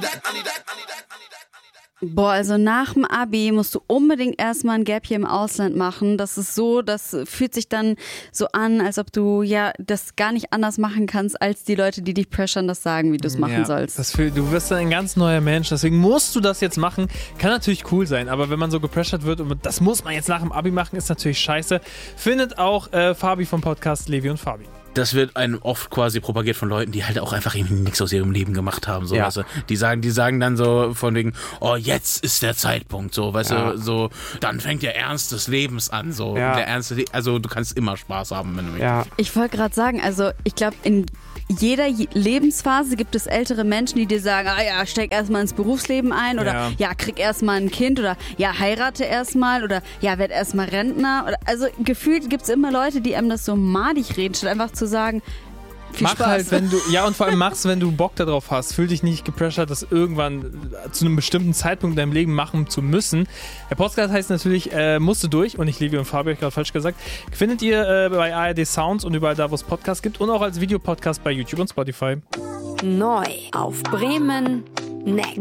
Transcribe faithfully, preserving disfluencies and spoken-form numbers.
Boah, also nach dem Abi musst du unbedingt erstmal ein Gap hier im Ausland machen. Das ist so, das fühlt sich dann so an, als ob du ja das gar nicht anders machen kannst, als die Leute, die dich pressern, das sagen, wie du es machen ja, sollst. Das für, du wirst dann ein ganz neuer Mensch, deswegen musst du das jetzt machen. Kann natürlich cool sein, aber wenn man so gepressert wird und das muss man jetzt nach dem Abi machen, ist natürlich scheiße. Findet auch äh, Fabi vom Podcast Levi und Fabi. Das wird einem oft quasi propagiert von Leuten, die halt auch einfach irgendwie nichts aus ihrem Leben gemacht haben. So, ja. weißt du? Die sagen, die sagen dann so von wegen, oh, jetzt ist der Zeitpunkt, so, weißt ja. du, so, dann fängt der Ernst des Lebens an, so, ja. der Ernst, also du kannst immer Spaß haben, wenn du ja. möchtest. Ich wollte gerade sagen, also ich glaube, in jeder Lebensphase gibt es ältere Menschen, die dir sagen, ah ja, steig erstmal ins Berufsleben ein oder ja, ja krieg erstmal ein Kind oder ja, heirate erstmal oder ja, werd erstmal Rentner. Oder, also gefühlt gibt es immer Leute, die einem das so madig reden, statt einfach zu sagen, viel Mach Spaß. halt, wenn du, ja, und vor allem mach's, wenn du Bock darauf hast. Fühl dich nicht gepressured, das irgendwann zu einem bestimmten Zeitpunkt in deinem Leben machen zu müssen. Der Podcast heißt natürlich äh, Musste durch und nicht Levi und Fabi, hab ich gerade falsch gesagt. Findet ihr äh, bei A R D Sounds und überall da, wo es Podcasts gibt und auch als Videopodcast bei YouTube und Spotify. Neu auf Bremen Next.